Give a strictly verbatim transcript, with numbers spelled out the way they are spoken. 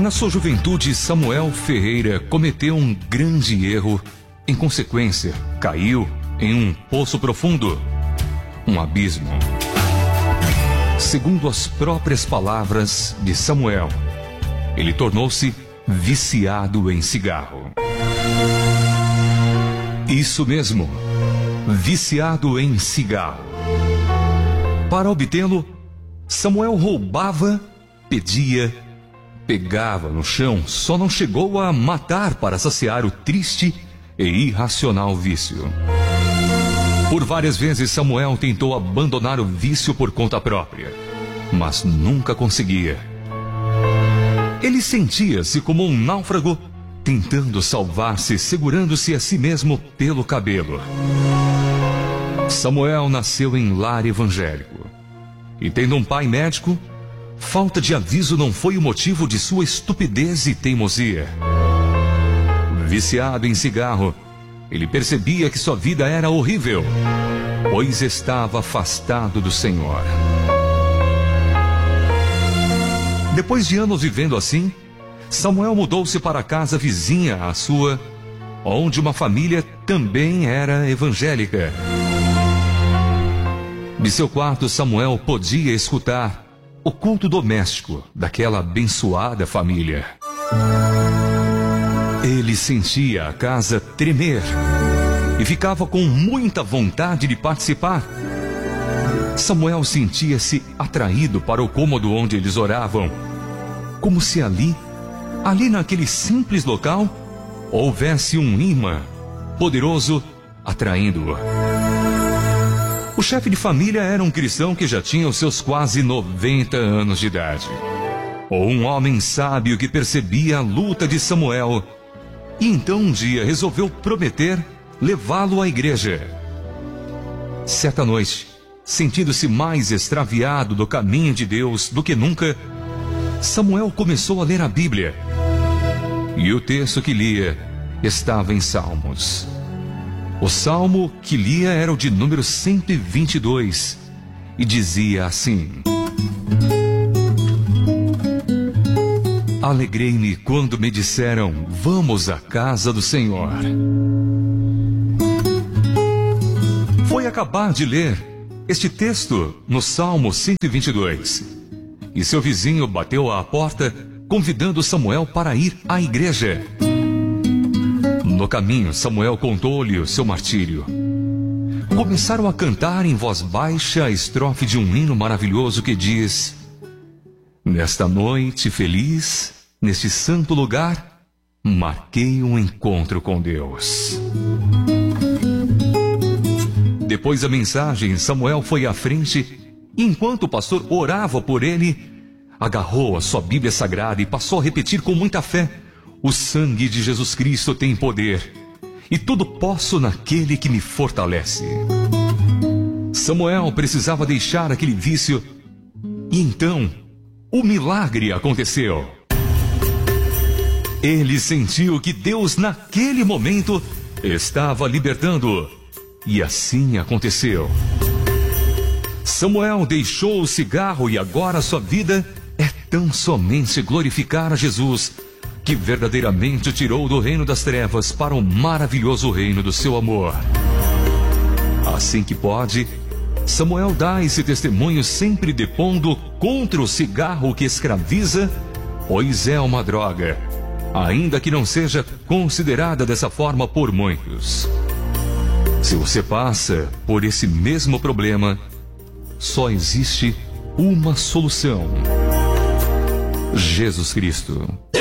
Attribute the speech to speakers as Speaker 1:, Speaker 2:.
Speaker 1: Na sua juventude, Samuel Ferreira cometeu um grande erro. Em consequência, caiu em um poço profundo, um abismo. Segundo as próprias palavras de Samuel, ele tornou-se viciado em cigarro. Isso mesmo, viciado em cigarro. Para obtê-lo, Samuel roubava, pedia, pegava no chão, só não chegou a matar para saciar o triste e irracional vício. Por várias vezes Samuel tentou abandonar o vício por conta própria, mas nunca conseguia. Ele sentia-se como um náufrago tentando salvar-se, segurando-se a si mesmo pelo cabelo. Samuel nasceu em lar evangélico e, tendo um pai médico, falta de aviso não foi o motivo de sua estupidez e teimosia. Viciado em cigarro, ele percebia que sua vida era horrível, pois estava afastado do Senhor. Depois de anos vivendo assim, Samuel mudou-se para a casa vizinha à sua, onde uma família também era evangélica. De seu quarto, Samuel podia escutar o culto doméstico daquela abençoada família. Ele sentia a casa tremer e ficava com muita vontade de participar. Samuel sentia-se atraído para o cômodo onde eles oravam, como se ali, ali naquele simples local, houvesse um imã poderoso atraindo-o. O chefe de família era um cristão que já tinha os seus quase noventa anos de idade. Ou um homem sábio que percebia a luta de Samuel e então um dia resolveu prometer levá-lo à igreja. Certa noite, sentindo-se mais extraviado do caminho de Deus do que nunca, Samuel começou a ler a Bíblia. E o texto que lia estava em Salmos. O salmo que lia era o de número cento e vinte e dois e dizia assim: Alegrei-me quando me disseram, vamos à casa do Senhor. Foi acabar de ler este texto no Salmo cento e vinte e dois. E seu vizinho bateu à porta, convidando Samuel para ir à igreja. No caminho, Samuel contou-lhe o seu martírio. Começaram a cantar em voz baixa a estrofe de um hino maravilhoso que diz: Nesta noite feliz, neste santo lugar, marquei um encontro com Deus. Depois da mensagem, Samuel foi à frente e, enquanto o pastor orava por ele, agarrou a sua Bíblia Sagrada e passou a repetir com muita fé: o sangue de Jesus Cristo tem poder, e tudo posso naquele que me fortalece. Samuel precisava deixar aquele vício, e então o milagre aconteceu. Ele sentiu que Deus naquele momento estava libertando-o, e assim aconteceu. Samuel deixou o cigarro e agora sua vida é tão somente glorificar a Jesus, que verdadeiramente o tirou do reino das trevas para o maravilhoso reino do seu amor. Assim que pode, Samuel dá esse testemunho sempre depondo contra o cigarro que escraviza, pois é uma droga, ainda que não seja considerada dessa forma por muitos. Se você passa por esse mesmo problema, só existe uma solução: Jesus Cristo.